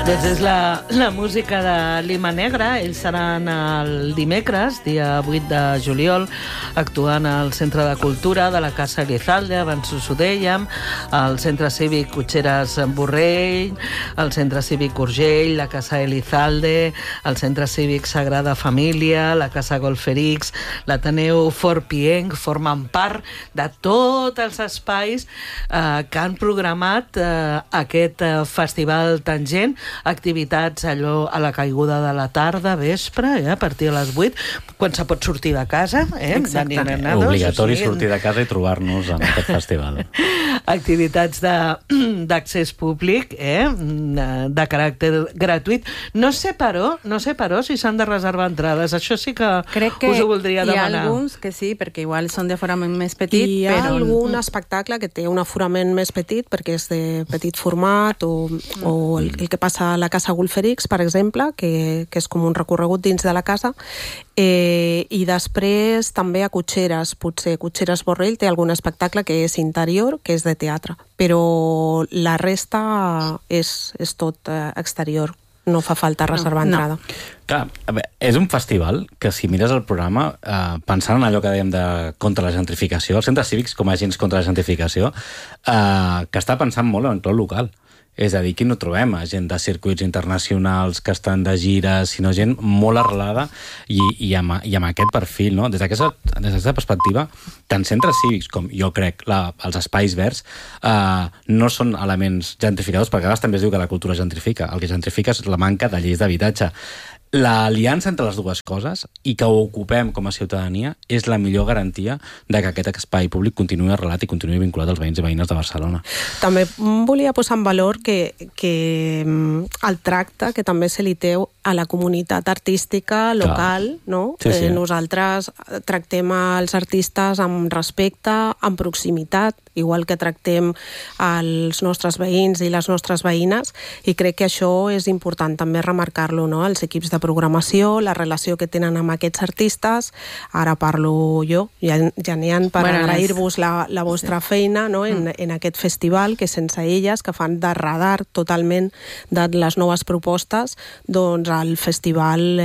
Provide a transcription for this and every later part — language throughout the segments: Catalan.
Doncs és la música de Lima Negra. Ells seran el dimecres, dia 8 de juliol, actuant al Centre de Cultura de la Casa Elizalde, abans us ho dèiem, al Centre Cívic Cotxeres Borrell, al Centre Cívic Urgell, la Casa Elizalde, el Centre Cívic Sagrada Família, la Casa Golferix, l'Ateneu Fort Pienc, formen part de tots els espais que han programat aquest festival Tangent, activitats allò a la caiguda de la tarda, vespre, a partir de les 8, quan se pot sortir de casa. Obligatori sortir de casa i trobar-nos en aquest festival. Activitats d'accés públic, de caràcter gratuït. No sé, però, si s'han de reservar entrades. Això sí que us ho voldria demanar. Hi ha alguns que sí, perquè igual són d'aforament més petit. Hi ha algun espectacle que té un aforament més petit, perquè és de petit format, o el que passa a la Casa Golferix, per exemple, que és com un recorregut dins de la casa, i després també a Cotxeres, potser Cotxeres Borrell té algun espectacle que és interior, que és de teatre, però la resta és tot exterior. No fa falta reservar entrada. Clar, és un festival que, si mires el programa, pensant en allò que dèiem contra la gentrificació, els centres cívics com a agents contra la gentrificació, que està pensant molt en l'enclau local. És a dir, aquí no trobem gent de circuits internacionals que estan de gires, sinó gent molt arrelada i amb aquest perfil, no? Des d'aquesta perspectiva, tant centres cívics com, jo crec, els espais verds no són elements gentrificadors, perquè a vegades també es diu que la cultura gentrifica. El que gentrifica és la manca de lleis d'habitatge. L'aliança entre les dues coses i que ho ocupem com a ciutadania és la millor garantia de que aquest espai públic continuï arrelat i continuï vinculat als veïns i veïnes de Barcelona. També volia posar en valor que el tracte que també se li té a la comunitat artística local, no? Sí. Nosaltres tractem els artistes amb respecte, amb proximitat, igual que tractem els nostres veïns i les nostres veïnes, i crec que això és important també remarcar-lo, no? Els equips de programació, la relació que tenen amb aquests artistes. Ara parlo jo, ja n'hi ha per agrair-vos la vostra feina, no? en aquest festival, que sense elles, que fan de radar totalment de les noves propostes, doncs el festival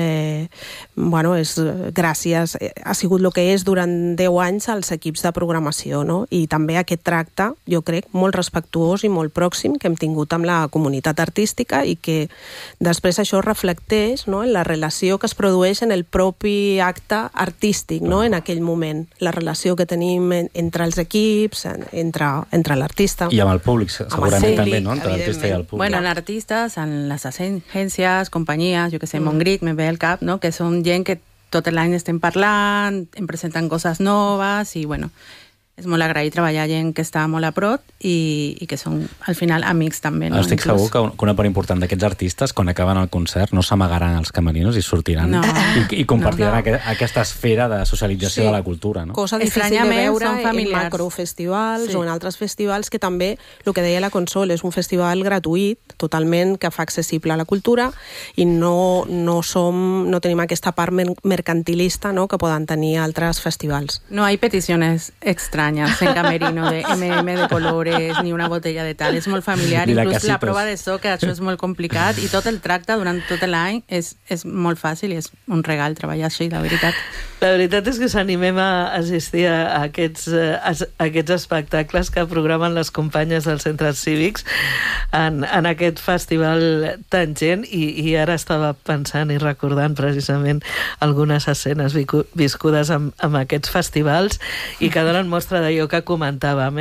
és gràcies, ha sigut el que és durant 10 anys als equips de programació, no? I també aquest tracte, jo crec, molt respectuós i molt pròxim que hem tingut amb la comunitat artística, i que després això reflecteix, no? En la relació que es produeix en el propi acte artístic, no? En aquell moment, la relació que tenim entre els equips, entre l'artista. I amb el públic, segurament també, no? Entre l'artista i el públic. Bueno, en artistes, en les agències, companyies, jo que sé, Montgrit, me ve el cap, no? Que són gent que tot l'any estem parlant, em presenten coses noves, i bueno, és molt agraït treballar gent que està molt a prop i que són, al final, amics també. No? Estic segur que una part important d'aquests artistes, quan acaben el concert, no s'amagaran als camerinos i sortiran i compartiran aquesta esfera de socialització de la cultura. No? Cosa difícil de veure en macrofestivals o en altres festivals, que també, el que deia la Consol, és un festival gratuït, totalment, que fa accessible a la cultura, i no tenim aquesta part mercantilista, no?, que poden tenir altres festivals. No hay peticiones extrañas en camerino de de colores, ni una botella de tal. És molt familiar, inclús la prova de so, que això és molt complicat, i tot el tracte durant tot l'any és molt fàcil, i és un regal treballar així, la veritat. La veritat és que s'animem a assistir a aquests espectacles que programen les companyes dels centres cívics en aquest festival Tangent, i ara estava pensant i recordant precisament algunes escenes viscudes amb aquests festivals, i que donen mostra d'allò que comentàvem,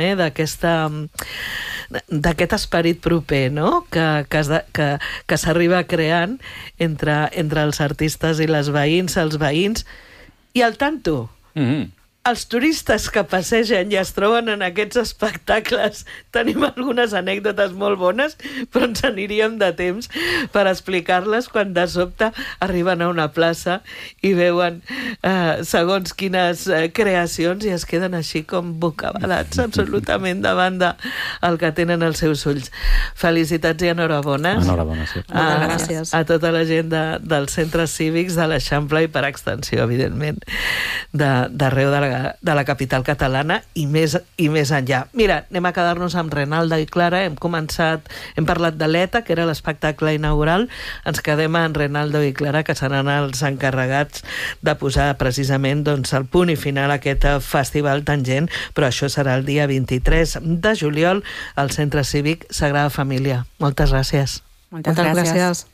d'aquest esperit proper, no?, que s'arriba creant entre els artistes i les veïns, els veïns, i al tanto. Els turistes que passegen i es troben en aquests espectacles, tenim algunes anècdotes molt bones, però ens aniríem de temps per explicar-les quan de sobte arriben a una plaça i veuen segons quines creacions i es queden així com bocabadats absolutament davant del que tenen els seus ulls. Felicitats i enhorabona. Enhorabona, sí. Gràcies. A tota la gent dels centres cívics de l'Eixample i, per extensió, evidentment, d'arreu de la de la capital catalana i més enllà. Mira, anem a quedar-nos amb Renaldo i Clara. Hem parlat de l'ETA, que era l'espectacle inaugural. Ens quedem amb Renaldo i Clara, que seran els encarregats de posar precisament el punt i final a aquest festival tangent, però això serà el dia 23 de juliol al Centre Cívic Sagrada Família. Moltes gràcies. Moltes gràcies.